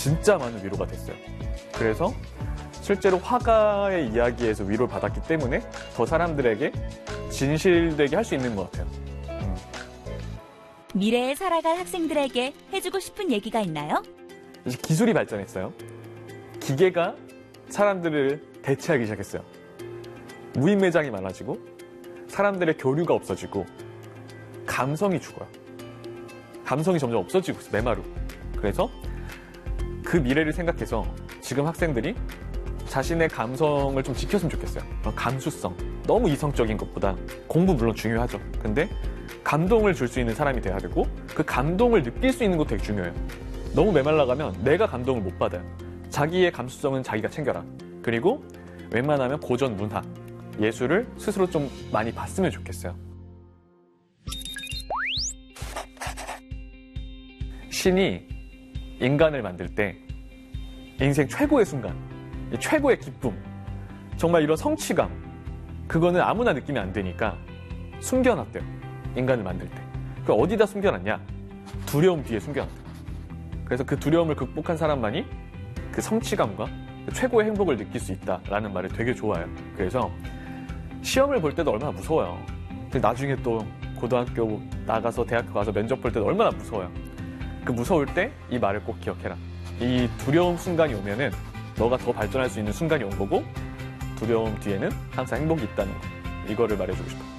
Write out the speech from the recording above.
진짜 많은 위로가 됐어요. 그래서 실제로 화가의 이야기에서 위로를 받았기 때문에 더 사람들에게 진실되게 할 수 있는 것 같아요. 미래에 살아갈 학생들에게 해주고 싶은 얘기가 있나요? 이제 기술이 발전했어요. 기계가 사람들을 대체하기 시작했어요. 무인 매장이 많아지고 사람들의 교류가 없어지고 감성이 죽어요. 감성이 점점 없어지고 있어요. 메마루. 그래서 그 미래를 생각해서 지금 학생들이 자신의 감성을 좀 지켰으면 좋겠어요. 감수성. 너무 이성적인 것보다 공부 물론 중요하죠. 근데 감동을 줄 수 있는 사람이 돼야 되고 그 감동을 느낄 수 있는 것도 되게 중요해요. 너무 메말라가면 내가 감동을 못 받아요. 자기의 감수성은 자기가 챙겨라. 그리고 웬만하면 고전 문화, 예술을 스스로 좀 많이 봤으면 좋겠어요. 신이 인간을 만들 때 인생 최고의 순간, 최고의 기쁨, 정말 이런 성취감, 그거는 아무나 느끼면 안 되니까 숨겨놨대요. 인간을 만들 때. 그 어디다 숨겨놨냐? 두려움 뒤에 숨겨놨대요. 그래서 그 두려움을 극복한 사람만이 그 성취감과 그 최고의 행복을 느낄 수 있다라는 말을 되게 좋아해요. 그래서 시험을 볼 때도 얼마나 무서워요. 근데 나중에 또 고등학교 나가서 대학교 가서 면접 볼 때도 얼마나 무서워요. 그 무서울 때 이 말을 꼭 기억해라. 이 두려움 순간이 오면은 너가 더 발전할 수 있는 순간이 온 거고 두려움 뒤에는 항상 행복이 있다는 거. 이거를 말해주고 싶어요.